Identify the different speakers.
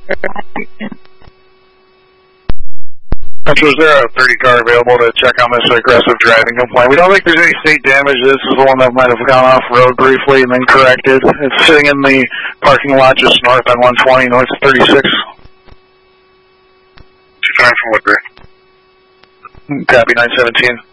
Speaker 1: Was there a 30 car available to check on this aggressive driving complaint? We don't think there's any state damage. This is the one that might have gone off road briefly and then corrected. It's sitting in the parking lot just north on 120, north 36. 2 from Woodbury. Copy 917.